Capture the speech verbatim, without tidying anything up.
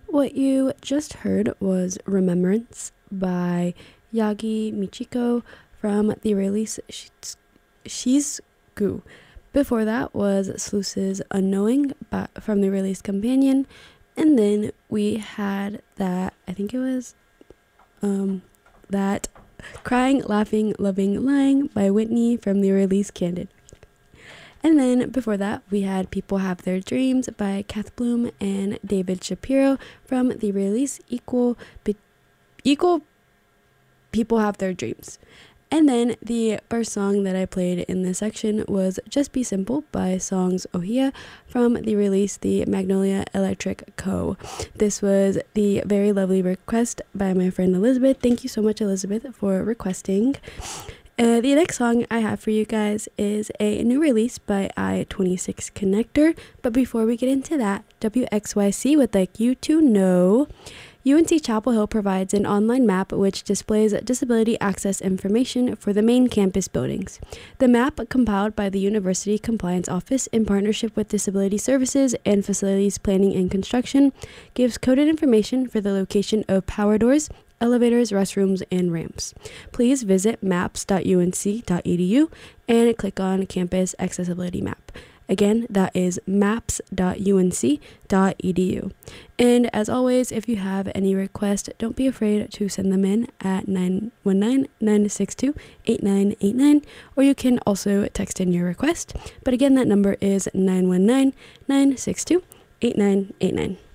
What you just heard was Remembrance by Yagi Michiko from the release Shiz- Shizgu. Before that was Sluice's Unknowing by, from the release Companion. And then we had that, I think it was um, that Crying, Laughing, Loving, Lying by Whitney from the release Candid. And then before that, we had People Have Their Dreams by Kath Bloom and David Shapiro from the release Equal, Be- Equal People Have Their Dreams. And then the first song that I played in this section was Just Be Simple by Songs Ohia from the release The Magnolia Electric Co. This was the very lovely request by my friend Elizabeth. Thank you so much, Elizabeth, for requesting. Uh, the next song I have for you guys is a new release by I twenty-six Connector. But before we get into that, W X Y C would like you to know U N C Chapel Hill provides an online map which displays disability access information for the main campus buildings. The map, compiled by the University Compliance Office in partnership with Disability Services and Facilities Planning and Construction, gives coded information for the location of power doors, elevators, restrooms, and ramps. Please visit maps dot u n c dot e d u and click on Campus Accessibility Map. Again, that is maps dot u n c dot e d u. And as always, if you have any requests, don't be afraid to send them in at nine one nine, nine six two, eight nine eight nine, or you can also text in your request. But again, that number is nine one nine, nine six two, eight nine eight nine.